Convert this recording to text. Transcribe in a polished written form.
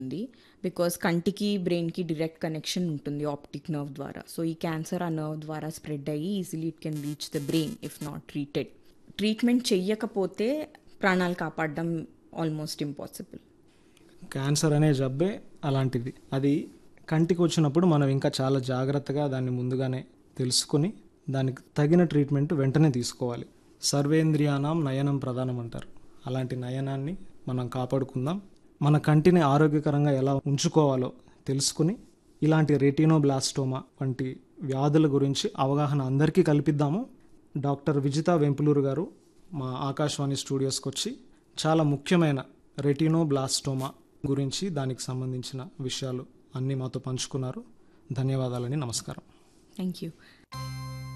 ఉంది. బికాస్ కంటికి బ్రెయిన్కి డైరెక్ట్ కనెక్షన్ ఉంటుంది ఆప్టిక్ నర్వ్ ద్వారా. సో ఈ క్యాన్సర్ ఆ నర్వ్ ద్వారా స్ప్రెడ్ అయ్యి easily it can reach the brain if not treated. Treatment చెయ్యకపోతే ప్రాణాలు కాపాడడం ఆల్మోస్ట్ ఇంపాసిబుల్. క్యాన్సర్ అనే జబ్బే అలాంటిది. అది కంటికి వచ్చినప్పుడు మనం ఇంకా చాలా జాగ్రత్తగా దాన్ని ముందుగానే తెలుసుకొని దానికి తగిన ట్రీట్మెంట్ వెంటనే తీసుకోవాలి. సర్వేంద్రియానాం నయనం ప్రధానం అంటారు. అలాంటి నయనాన్ని మనం కాపాడుకుందాం. మన కంటిని ఆరోగ్యకరంగా ఎలా ఉంచుకోవాలో తెలుసుకుని ఇలాంటి రెటినోబ్లాస్టోమా వంటి వ్యాధుల గురించి అవగాహన అందరికీ కల్పిద్దాము. డాక్టర్ విజితా వెంపులూరు గారు మా ఆకాశవాణి స్టూడియోస్కి వచ్చి చాలా ముఖ్యమైన రెటినోబ్లాస్టోమా గురించి దానికి సంబంధించిన విషయాలు అన్నీ మాతో పంచుకున్నారు. ధన్యవాదాలని, నమస్కారం. Thank you.